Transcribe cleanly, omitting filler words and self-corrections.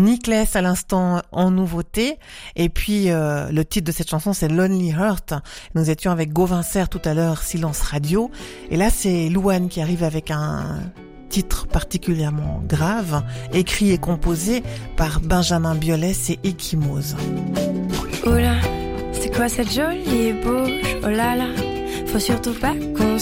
Nickless à l'instant en nouveauté. Et puis le titre de cette chanson c'est Lonely Heart. Nous étions avec Gauvin Serre tout à l'heure, Silence Radio. Et là c'est Louane qui arrive avec un titre particulièrement grave, écrit et composé par Benjamin Biolay et Ekimose. Oh là, c'est quoi cette jolie bouche? Oh là là, faut surtout pas qu'on